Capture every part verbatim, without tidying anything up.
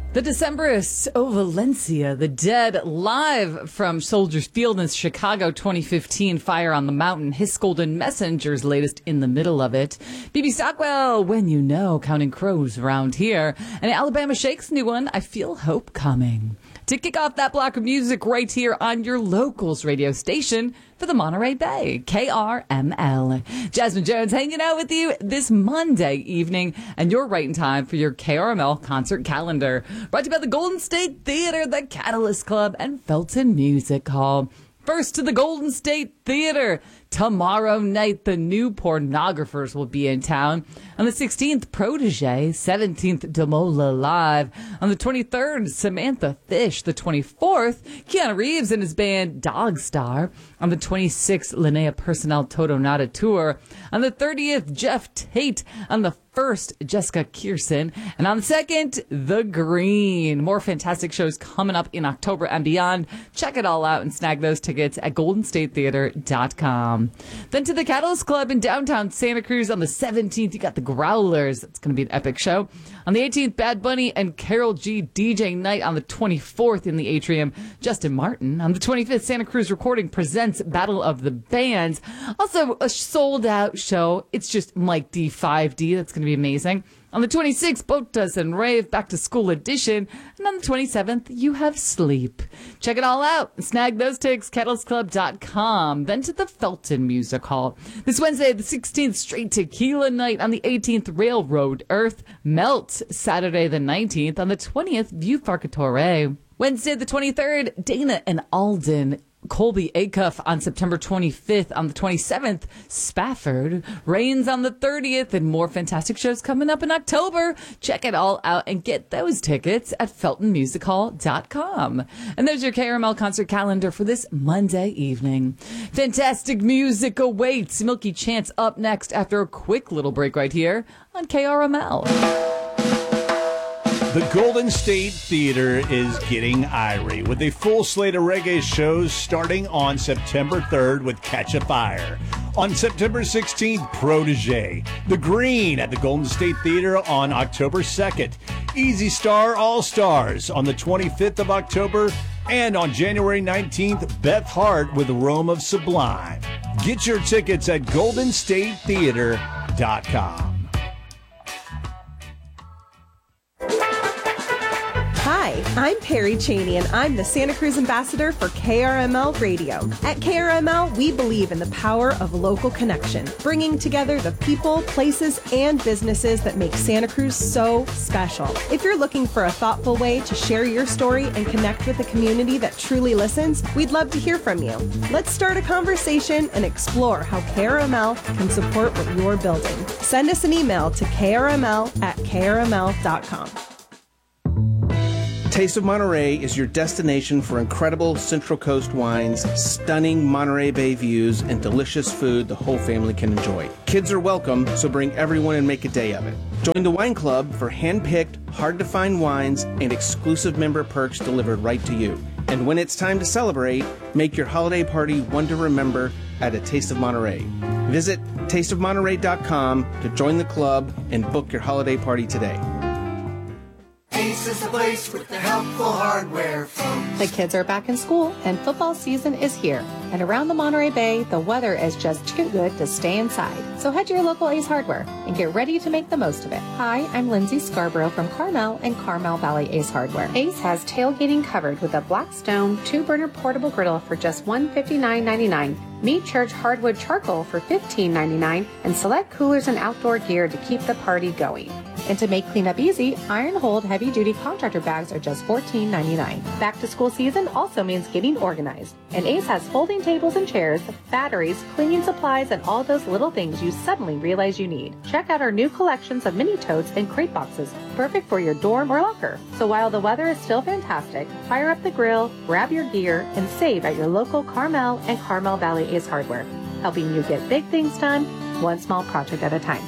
The Decemberists, Oh Valencia, The Dead, live from Soldiers Field in Chicago, twenty fifteen, Fire on the Mountain, His Golden Messenger's latest In the Middle of It, B B Stockwell, When You Know, Counting Crows around here, and Alabama Shake's new one, I Feel Hope Coming. To kick off that block of music right here on your locals radio station for the Monterey Bay, K R M L. Jasmine Jones hanging out with you this Monday evening, and you're right in time for your K R M L concert calendar. Brought to you by the Golden State Theater, the Catalyst Club, and Felton Music Hall. First to the Golden State Theater. Tomorrow night, the New Pornographers will be in town. On the sixteenth, Protege. seventeenth, Demola Live. On the twenty-third, Samantha Fish. The twenty-fourth, Keanu Reeves and his band Dogstar. On the twenty-sixth, Linnea Personnel Toto Nada Tour. On the thirtieth, Jeff Tate. On the first, Jessica Kierson. And on the second, The Green. More fantastic shows coming up in October and beyond. Check it all out and snag those tickets at golden state theater dot com. Then to the Catalyst Club in downtown Santa Cruz on the seventeenth, you got the Growlers. It's going to be an epic show. On the eighteenth, Bad Bunny and Carol G D J night. On the twenty-fourth in the Atrium, Justin Martin. On the twenty-fifth, Santa Cruz Recording presents Battle of the Bands. Also a sold out show. It's just Mike D five D. That's going to be amazing. On the twenty-sixth, Botas and Rave Back to School Edition. And on the twenty-seventh, you have Sleep. Check it all out. Snag those tickets, catalyst club dot com. Then to the Felton Music Hall. This Wednesday, the sixteenth, Straight Tequila Night. On the eighteenth, Railroad Earth. Melt. Saturday, the nineteenth. On the twentieth, View Farcatore. Wednesday, the twenty-third, Dana and Alden. Colby Acuff on September twenty-fifth. On the twenty-seventh, Spafford. Rains on the thirtieth, and more fantastic shows coming up in October. Check it all out and get those tickets at felton music hall dot com. And there's your K R M L concert calendar for this Monday evening. Fantastic music awaits. Milky Chance up next after a quick little break right here on K R M L. The Golden State Theater is getting irie with a full slate of reggae shows starting on September third with Catch a Fire. On September sixteenth, Protege. The Green at the Golden State Theater on October second. Easy Star All-Stars on the twenty-fifth of October. And on January nineteenth, Beth Hart with Rome of Sublime. Get your tickets at golden state theater dot com. Hi, I'm Perry Cheney, and I'm the Santa Cruz ambassador for K R M L Radio. At K R M L, we believe in the power of local connection, bringing together the people, places, and businesses that make Santa Cruz so special. If you're looking for a thoughtful way to share your story and connect with a community that truly listens, we'd love to hear from you. Let's start a conversation and explore how K R M L can support what you're building. Send us an email to k r m l at k r m l dot com. Taste of Monterey is your destination for incredible Central Coast wines, stunning Monterey Bay views, and delicious food the whole family can enjoy. Kids are welcome, so bring everyone and make a day of it. Join the wine club for hand-picked, hard-to-find wines and exclusive member perks delivered right to you. And when it's time to celebrate, make your holiday party one to remember at A Taste of Monterey. Visit taste of monterey dot com to join the club and book your holiday party today. Ace is the place with the helpful hardware, folks. The kids are back in school, and football season is here. And around the Monterey Bay, the weather is just too good to stay inside. So head to your local Ace Hardware and get ready to make the most of it. Hi, I'm Lindsay Scarborough from Carmel and Carmel Valley Ace Hardware. Ace has tailgating covered with a Blackstone two-burner portable griddle for just one hundred fifty-nine ninety-nine. Meet Church hardwood charcoal for fifteen ninety-nine, and select coolers and outdoor gear to keep the party going. And to make cleanup easy, Iron Hold heavy-duty contractor bags are just fourteen ninety-nine. Back to school season also means getting organized. And Ace has folding tables and chairs, batteries, cleaning supplies, and all those little things you suddenly realize you need. Check out our new collections of mini totes and crate boxes, perfect for your dorm or locker. So while the weather is still fantastic, fire up the grill, grab your gear, and save at your local Carmel and Carmel Valley Ace Hardware, helping you get big things done, one small project at a time.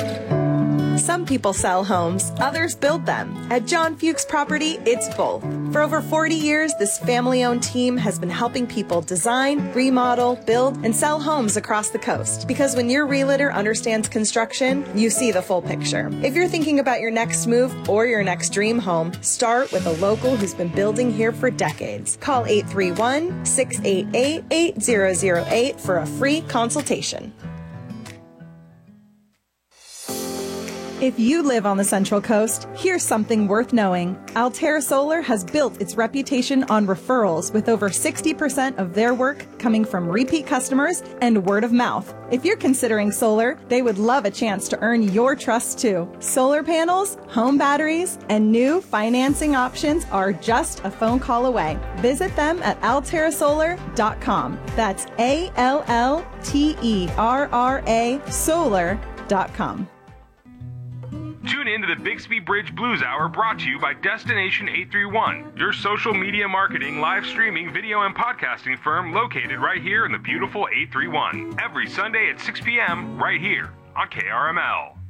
Some people sell homes, others build them. At John Fuchs Property, it's both. For over forty years, this family-owned team has been helping people design, remodel, build, and sell homes across the coast. Because when your realtor understands construction, you see the full picture. If you're thinking about your next move or your next dream home, start with a local who's been building here for decades. Call eight three one, six eight eight, eight zero zero eight for a free consultation. If you live on the Central Coast, here's something worth knowing. Altera Solar has built its reputation on referrals, with over sixty percent of their work coming from repeat customers and word of mouth. If you're considering solar, they would love a chance to earn your trust too. Solar panels, home batteries, and new financing options are just a phone call away. Visit them at altera solar dot com. That's A L L T E R R A solar dot com. Tune in to the Bixby Bridge Blues Hour, brought to you by Destination eight three one, your social media marketing, live streaming, video, and podcasting firm located right here in the beautiful eight three one. Every Sunday at six p.m. right here on K R M L.